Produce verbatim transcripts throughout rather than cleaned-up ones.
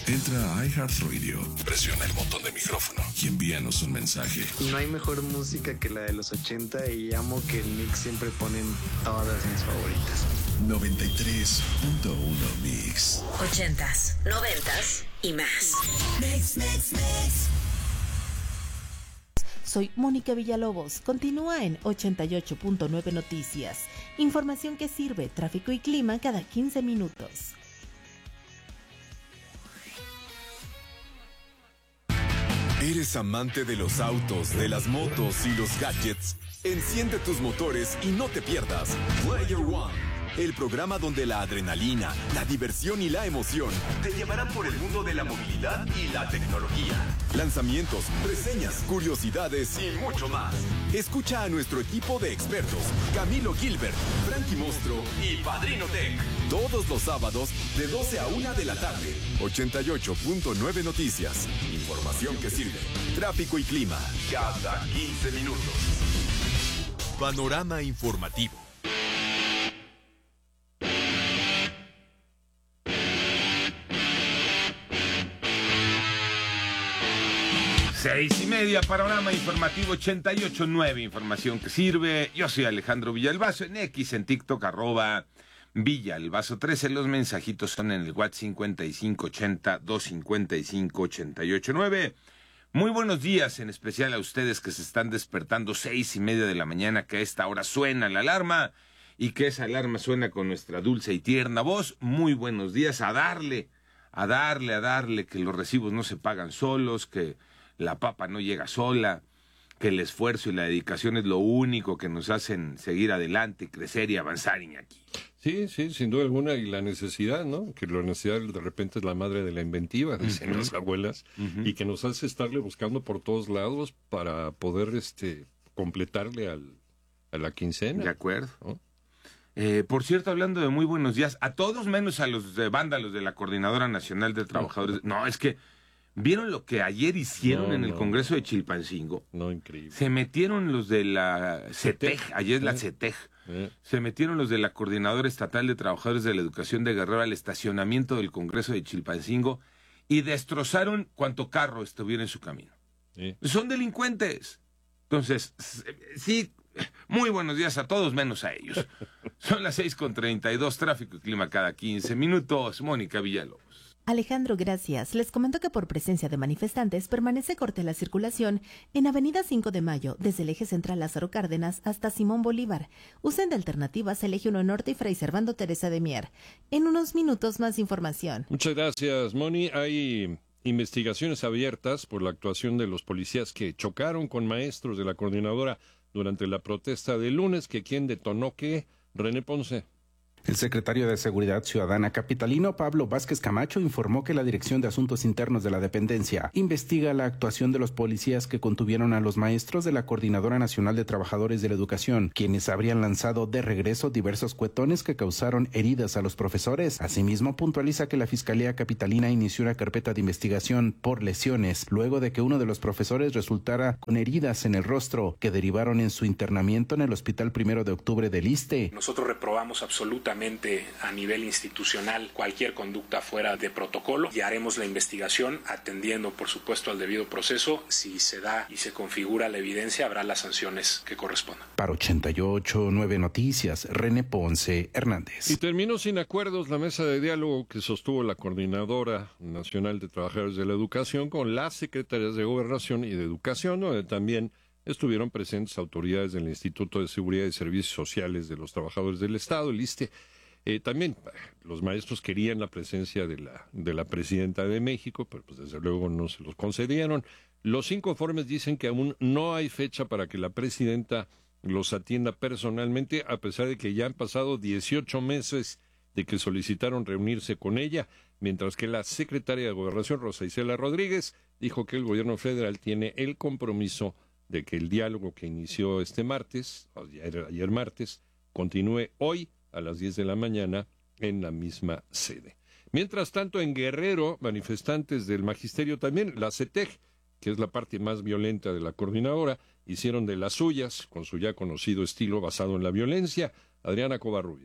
Entra a iHeartRadio, presiona el botón de micrófono y envíanos un mensaje. No hay mejor música que la de los ochenta y amo que el mix siempre ponen todas mis favoritas. noventa y tres punto uno Mix. Ochentas, noventas y más. Mix, mix, mix. Soy Mónica Villalobos. Continúa en ochenta y ocho punto nueve Noticias. Información que sirve, tráfico y clima cada quince minutos. ¿Eres amante de los autos, de las motos y los gadgets? Enciende tus motores y no te pierdas Player One, el programa donde la adrenalina, la diversión y la emoción te llevarán por el mundo de la movilidad y la tecnología. Lanzamientos, reseñas, curiosidades y mucho más. Escucha a nuestro equipo de expertos, Camilo Gilbert, Frankie Mostro y Padrino Tech, todos los sábados de doce a una de la tarde. ochenta y ocho punto nueve Noticias. Información que sirve. Tráfico y clima cada quince minutos. Panorama informativo. Seis y media, panorama informativo ochenta y ocho punto nueve, información que sirve. Yo soy Alejandro Villalbazo, en X, en TikTok, arroba Villalbazo trece. Los mensajitos son en el WhatsApp cincuenta y cinco ochenta, doscientos cincuenta y cinco, ochenta y ocho nueve. Muy buenos días, en especial a ustedes que se están despertando seis y media de la mañana, que a esta hora suena la alarma y que esa alarma suena con nuestra dulce y tierna voz. Muy buenos días, a darle, a darle, a darle, que los recibos no se pagan solos, que la papa no llega sola, que el esfuerzo y la dedicación es lo único que nos hacen seguir adelante, crecer y avanzar, Iñaki. Sí, sí, sin duda alguna, y la necesidad, ¿no? Que la necesidad de repente es la madre de la inventiva, dicen uh-huh. las abuelas, uh-huh. y que nos hace estarle buscando por todos lados para poder este completarle al, a la quincena. De acuerdo. ¿No? Eh, por cierto, hablando de muy buenos días, a todos menos a los de vándalos de la Coordinadora Nacional de Trabajadores. No, no es que ¿vieron lo que ayer hicieron no, en el no, Congreso de Chilpancingo? No, increíble. Se metieron los de la CETEG, ayer es la CETEG, eh. se metieron los de la Coordinadora Estatal de Trabajadores de la Educación de Guerrero al estacionamiento del Congreso de Chilpancingo y destrozaron cuanto carro estuviera en su camino. Eh. Son delincuentes. Entonces, sí, muy buenos días a todos menos a ellos. Son las seis con treinta y dos, tráfico y clima cada quince minutos. Mónica Villalobos. Alejandro, gracias. Les comento que por presencia de manifestantes permanece corte la circulación en Avenida cinco de Mayo, desde el eje central Lázaro Cárdenas hasta Simón Bolívar. Usen de alternativas el eje uno Norte y Fray Servando Teresa de Mier. En unos minutos más información. Muchas gracias, Moni. Hay investigaciones abiertas por la actuación de los policías que chocaron con maestros de la coordinadora durante la protesta del lunes. ¿Que quién detonó qué? René Ponce. El secretario de Seguridad Ciudadana capitalino, Pablo Vázquez Camacho, informó que la Dirección de Asuntos Internos de la dependencia investiga la actuación de los policías que contuvieron a los maestros de la Coordinadora Nacional de Trabajadores de la Educación, quienes habrían lanzado de regreso diversos cuetones que causaron heridas a los profesores. Asimismo, puntualiza que la Fiscalía Capitalina inició una carpeta de investigación por lesiones, luego de que uno de los profesores resultara con heridas en el rostro, que derivaron en su internamiento en el Hospital Primero de Octubre del ISSSTE. Nosotros reprobamos absolutamente a nivel institucional cualquier conducta fuera de protocolo y haremos la investigación atendiendo por supuesto al debido proceso. Si se da y se configura la evidencia, habrá las sanciones que correspondan. Para ochenta y ocho punto nueve Noticias, René Ponce Hernández. Y terminó sin acuerdos la mesa de diálogo que sostuvo la Coordinadora Nacional de Trabajadores de la Educación con las secretarias de Gobernación y de Educación, donde también estuvieron presentes autoridades del Instituto de Seguridad y Servicios Sociales de los Trabajadores del Estado, el ISSSTE. Eh, también los maestros querían la presencia de la, de la presidenta de México, pero pues desde luego no se los concedieron. Los cinco informes dicen que aún no hay fecha para que la presidenta los atienda personalmente, a pesar de que ya han pasado dieciocho meses de que solicitaron reunirse con ella, mientras que la secretaria de Gobernación, Rosa Isela Rodríguez, dijo que el gobierno federal tiene el compromiso de que el diálogo que inició este martes, ayer, ayer martes, continúe hoy a las diez de la mañana en la misma sede. Mientras tanto, en Guerrero, manifestantes del magisterio también, la CETEG, que es la parte más violenta de la coordinadora, hicieron de las suyas, con su ya conocido estilo basado en la violencia. Adriana Covarrubias.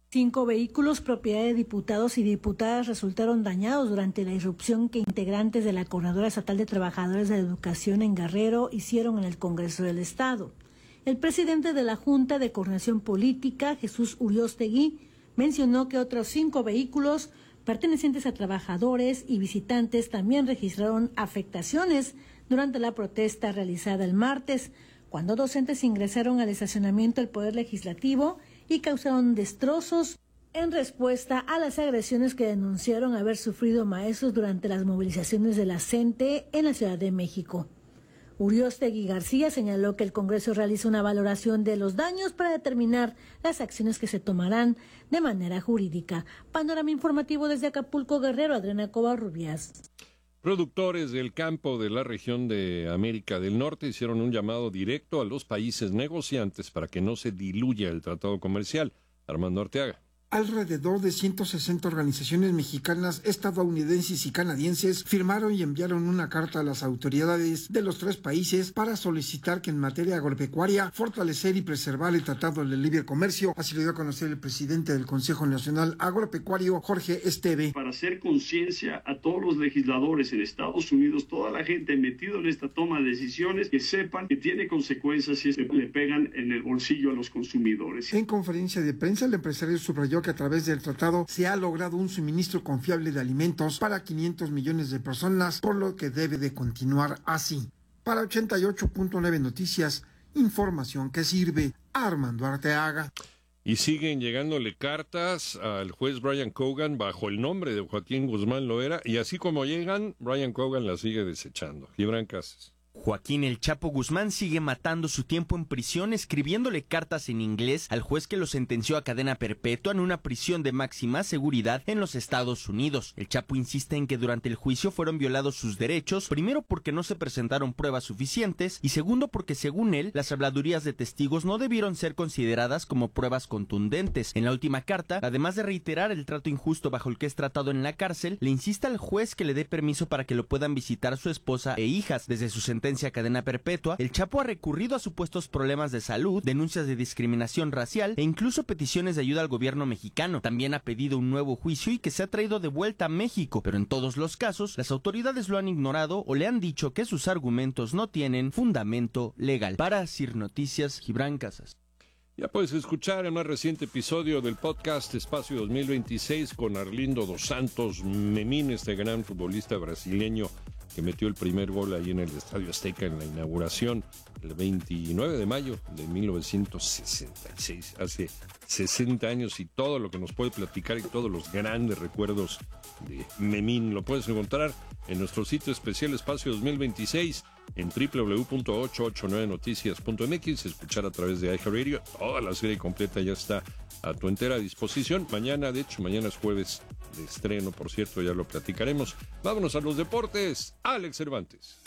Cinco vehículos propiedad de diputados y diputadas resultaron dañados durante la irrupción que integrantes de la Coordinadora Estatal de Trabajadores de la Educación en Guerrero hicieron en el Congreso del Estado. El presidente de la Junta de Coordinación Política, Jesús Uriostegui, mencionó que otros cinco vehículos pertenecientes a trabajadores y visitantes también registraron afectaciones durante la protesta realizada el martes, cuando docentes ingresaron al estacionamiento del Poder Legislativo y causaron destrozos en respuesta a las agresiones que denunciaron haber sufrido maestros durante las movilizaciones de la C E N T E en la Ciudad de México. Uriostegui García señaló que el Congreso realiza una valoración de los daños para determinar las acciones que se tomarán de manera jurídica. Panorama informativo desde Acapulco, Guerrero, Adriana Covarrubias. Productores del campo de la región de América del Norte hicieron un llamado directo a los países negociantes para que no se diluya el tratado comercial. Armando Arteaga. Alrededor de ciento sesenta organizaciones mexicanas, estadounidenses y canadienses firmaron y enviaron una carta a las autoridades de los tres países para solicitar que en materia agropecuaria fortalecer y preservar el Tratado de Libre Comercio. Así lo dio a conocer el presidente del Consejo Nacional Agropecuario, Jorge Esteve. Para hacer conciencia a todos los legisladores en Estados Unidos, toda la gente metida en esta toma de decisiones, que sepan que tiene consecuencias si le pegan en el bolsillo a los consumidores. En conferencia de prensa, el empresario subrayó que a través del tratado se ha logrado un suministro confiable de alimentos para quinientos millones de personas, por lo que debe de continuar así. Para ochenta y ocho punto nueve Noticias, información que sirve. Armando Arteaga. Y siguen llegándole cartas al juez Brian Cogan bajo el nombre de Joaquín Guzmán Loera, y así como llegan, Brian Cogan las sigue desechando. Gibran Casas. Joaquín El Chapo Guzmán sigue matando su tiempo en prisión escribiéndole cartas en inglés al juez que lo sentenció a cadena perpetua en una prisión de máxima seguridad en los Estados Unidos. El Chapo insiste en que durante el juicio fueron violados sus derechos, primero porque no se presentaron pruebas suficientes y segundo porque según él, las habladurías de testigos no debieron ser consideradas como pruebas contundentes. En la última carta, además de reiterar el trato injusto bajo el que es tratado en la cárcel, le insiste al juez que le dé permiso para que lo puedan visitar su esposa e hijas. Desde su sentencia a cadena perpetua, el Chapo ha recurrido a supuestos problemas de salud, denuncias de discriminación racial e incluso peticiones de ayuda al gobierno mexicano. También ha pedido un nuevo juicio y que sea traído de vuelta a México, pero en todos los casos, las autoridades lo han ignorado o le han dicho que sus argumentos no tienen fundamento legal. Para Sir Noticias, Gibran Casas. Ya puedes escuchar el más reciente episodio del podcast Espacio dos mil veintiséis con Arlindo dos Santos Memín, este gran futbolista brasileño que metió el primer gol ahí en el Estadio Azteca en la inauguración el veintinueve de mayo de mil novecientos sesenta y seis, hace sesenta años, y todo lo que nos puede platicar y todos los grandes recuerdos de Memín lo puedes encontrar en nuestro sitio especial Espacio dos mil veintiséis en doble u doble u doble u punto ochocientos ochenta y nueve noticias punto m x, escuchar a través de iHeartRadio. Toda la serie completa ya está a tu entera disposición. Mañana, de hecho, mañana es jueves de estreno, por cierto, ya lo platicaremos. Vámonos a los deportes. Alex Cervantes.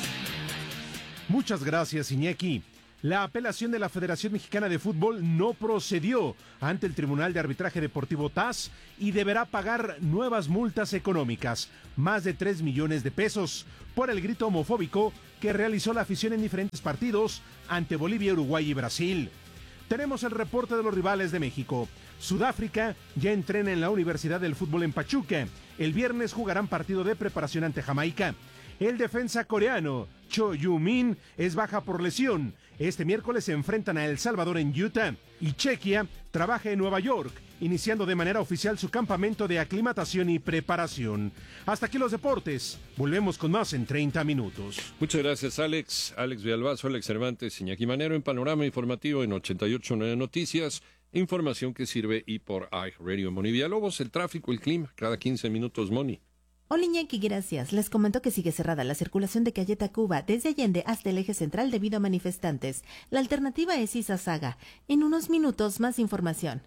Muchas gracias, Iñaki. La apelación de la Federación Mexicana de Fútbol no procedió ante el Tribunal de Arbitraje Deportivo T A S y deberá pagar nuevas multas económicas, más de tres millones de pesos, por el grito homofóbico que realizó la afición en diferentes partidos ante Bolivia, Uruguay y Brasil. Tenemos el reporte de los rivales de México. Sudáfrica ya entrena en la Universidad del Fútbol en Pachuca. El viernes jugarán partido de preparación ante Jamaica. El defensa coreano Cho Yu-min es baja por lesión. Este miércoles se enfrentan a El Salvador en Utah. Y Chequia trabaja en Nueva York, iniciando de manera oficial su campamento de aclimatación y preparación. Hasta aquí los deportes. Volvemos con más en treinta minutos. Muchas gracias, Alex. Alex Villalbazo, Alex Cervantes, Iñaki Manero en Panorama Informativo en ochenta y ocho punto nueve Noticias. Información que sirve y por iHeartRadio. Moni Villalobos, el tráfico, el clima, cada quince minutos, Moni. Hola Iñaki, gracias. Les comento que sigue cerrada la circulación de calle Tacuba desde Allende hasta el eje central debido a manifestantes. La alternativa es Izazaga. En unos minutos más información.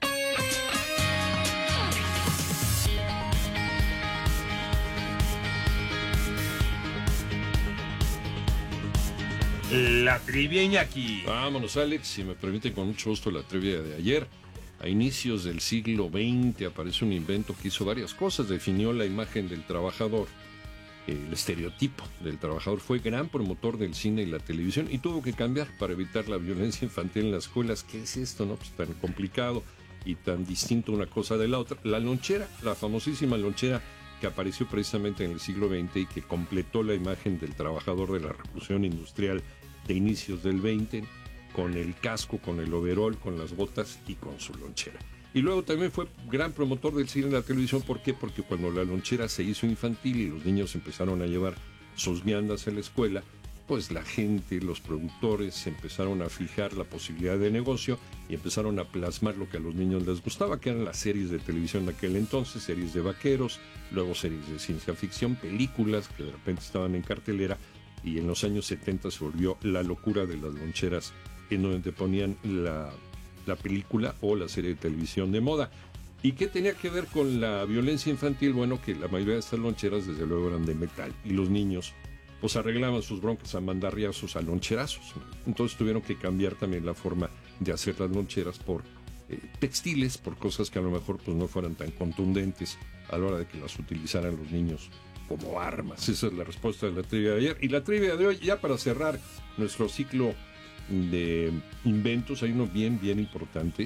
La trivia, Iñaki. Vámonos, Alex, si me permite, con mucho gusto la trivia de ayer. A inicios del siglo veinte aparece un invento que hizo varias cosas, definió la imagen del trabajador. El estereotipo del trabajador, fue gran promotor del cine y la televisión y tuvo que cambiar para evitar la violencia infantil en las escuelas. ¿Qué es esto, no? Pues tan complicado. y tan distinto una cosa de la otra. La lonchera, la famosísima lonchera que apareció precisamente en el siglo veinte y que completó la imagen del trabajador de la revolución industrial de inicios del veinte, con el casco, con el overol, con las botas y con su lonchera. Y luego también fue gran promotor del cine y la televisión. ¿Por qué? Porque cuando la lonchera se hizo infantil y los niños empezaron a llevar sus viandas a la escuela, pues la gente, los productores empezaron a fijar la posibilidad de negocio y empezaron a plasmar lo que a los niños les gustaba, que eran las series de televisión de aquel entonces, series de vaqueros, luego series de ciencia ficción, películas que de repente estaban en cartelera, y en los años setenta se volvió la locura de las loncheras, en donde te ponían la, la película o la serie de televisión de moda. ¿Y qué tenía que ver con la violencia infantil? Bueno, que la mayoría de estas loncheras desde luego eran de metal, y los niños pues arreglaban sus broncas a mandarriazos, a loncherazos. Entonces tuvieron que cambiar también la forma de hacer las loncheras por eh, textiles, por cosas que a lo mejor pues no fueran tan contundentes a la hora de que las utilizaran los niños como armas. Esa es la respuesta de la trivia de ayer. Y la trivia de hoy, ya para cerrar nuestro ciclo de inventos, hay uno bien, bien importante,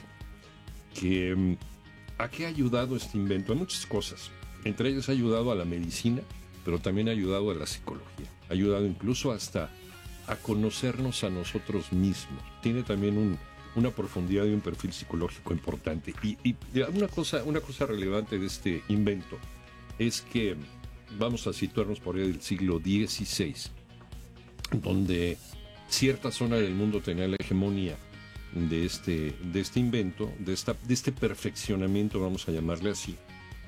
que ¿a qué ha ayudado este invento? A muchas cosas. Entre ellas ha ayudado a la medicina, pero también ha ayudado a la psicología. Ha ayudado incluso hasta a conocernos a nosotros mismos. Tiene también un, una profundidad y un perfil psicológico importante. Y, y una cosa, una cosa relevante de este invento es que vamos a situarnos por ahí del siglo dieciséis, donde cierta zona del mundo tenía la hegemonía de este, de este invento, de, esta, de este perfeccionamiento, vamos a llamarle así,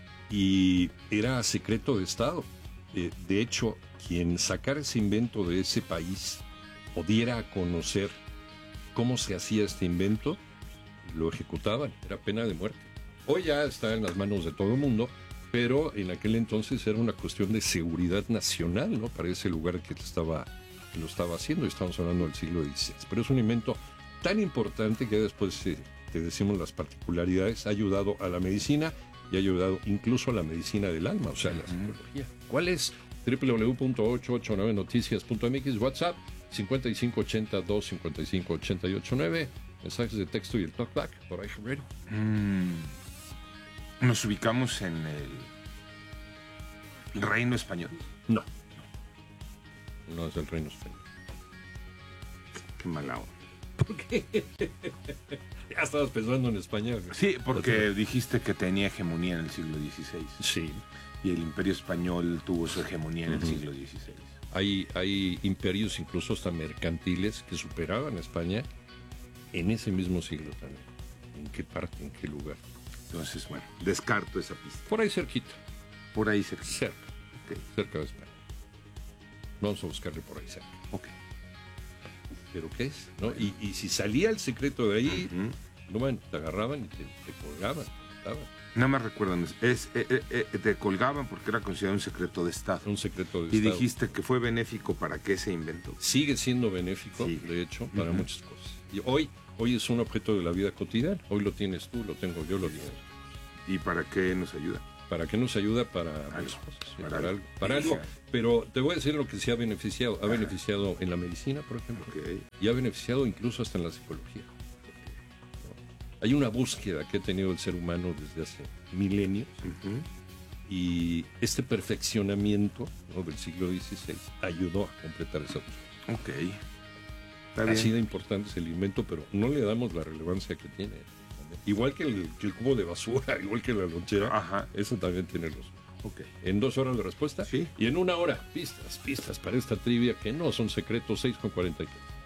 y era secreto de Estado. Eh, de hecho, quien sacara ese invento de ese país o diera a conocer cómo se hacía este invento, lo ejecutaban, era pena de muerte. Hoy ya está en las manos de todo el mundo, pero en aquel entonces era una cuestión de seguridad nacional, ¿no? Para ese lugar que lo estaba, que lo estaba haciendo, y estamos hablando del siglo dieciséis. Pero es un invento tan importante que después eh, te decimos las particularidades. Ha ayudado a la medicina y ha ayudado incluso a la medicina del alma, o sea, la psicología. ¿Cuál es? doble u doble u doble u punto ocho ocho nueve noticias punto m x, WhatsApp cincuenta y cinco ochenta dos cincuenta y cinco ochenta y ocho nueve, mensajes de texto y el talkback por ahí, ready. Mm, ¿Nos ubicamos en el, el reino español? No. No es el reino español. Qué mala onda. ¿Por qué? Ya estabas pensando en España. Sí, porque dijiste que tenía hegemonía en el siglo dieciséis. Sí. Y el imperio español tuvo su hegemonía en el uh-huh. siglo dieciséis. Hay, hay imperios incluso hasta mercantiles que superaban a España en ese mismo siglo también. ¿En qué parte? ¿En qué lugar? Entonces, bueno, descarto esa pista. Por ahí cerquita. Por ahí cerquita. Cerca. Okay. Cerca de España. Vamos a buscarle por ahí cerca. Ok. ¿Pero qué es? ¿No? Y, y si salía el secreto de ahí, uh-huh. no, bueno, te agarraban y te, te colgaban. Te no me recuerdan, es, eh, eh, eh, te colgaban porque era considerado un secreto de Estado. Un secreto de y Estado. Y dijiste que fue benéfico para qué se inventó. Sigue siendo benéfico, sí. de hecho, para uh-huh. muchas cosas. Y hoy, hoy es un objeto de la vida cotidiana. Hoy lo tienes tú, lo tengo yo, lo tienes. ¿Y para qué nos ayuda? ¿Para qué nos ayuda? Para varias cosas. Sí, para, para algo. Para algo. Pero te voy a decir lo que sí ha beneficiado. Ha Ajá. beneficiado en la medicina, por ejemplo. Okay. Y ha beneficiado incluso hasta en la psicología. Hay una búsqueda que ha tenido el ser humano desde hace milenios, uh-huh. y este perfeccionamiento, ¿no?, del siglo dieciséis ayudó a completar esa búsqueda. Ok. Está bien. Así de importante es el invento, pero no le damos la relevancia que tiene. Igual que el, que el cubo de basura, igual que la lonchera, Ajá. eso también tiene los. Okay. En dos horas de respuesta, sí. Y en una hora, pistas, pistas para esta trivia que no son secretos. Seis con cuarenta y cuatro.